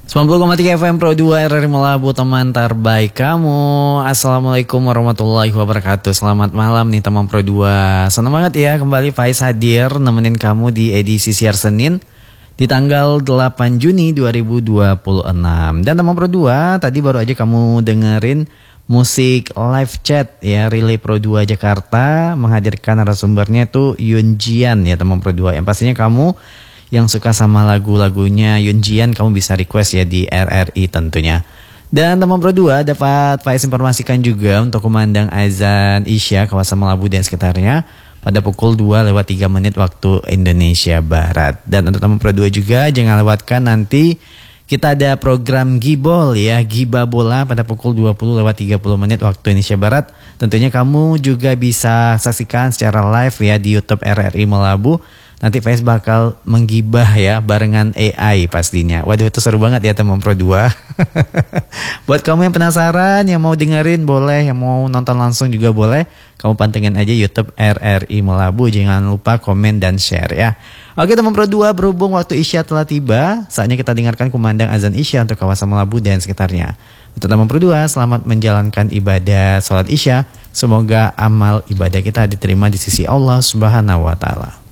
90,3 FM Pro 2 RRI Melabu, teman terbaik kamu. Assalamualaikum warahmatullahi wabarakatuh. Selamat malam nih teman Pro 2. Senang banget ya kembali Faiz hadir nemenin kamu di edisi siar Senin di tanggal 8 Juni 2026. Dan teman Pro 2, tadi baru aja kamu dengerin musik live chat ya, Relay Pro 2 Jakarta menghadirkan narasumbernya tuh Yun Jian ya teman Pro 2. Yang pastinya kamu yang suka sama lagu-lagunya Yun Jian, kamu bisa request ya di RRI tentunya. Dan teman Pro 2 dapat Faiz informasikan juga untuk kumandang azan Isya kawasan Melabu dan sekitarnya pada pukul 2:03 waktu Indonesia Barat. Dan untuk teman Pro 2 juga jangan lewatkan nanti kita ada program Gibol ya, Giba Bola pada pukul 20:30 waktu Indonesia Barat. Tentunya kamu juga bisa saksikan secara live ya di YouTube RRI Melabu. Nanti Faiz bakal menggibah ya barengan AI pastinya. Waduh, itu seru banget ya teman Pro 2. Buat kamu yang penasaran, yang mau dengerin boleh, yang mau nonton langsung juga boleh. Kamu pantengin aja YouTube RRI Melabu. Jangan lupa komen dan share ya. Oke teman Pro 2, berhubung waktu Isya telah tiba, saatnya kita dengarkan kumandang azan Isya untuk kawasan Melabu dan sekitarnya. Untuk teman Pro 2, selamat menjalankan ibadah sholat Isya. Semoga amal ibadah kita diterima di sisi Allah Subhanahu wa Ta'ala.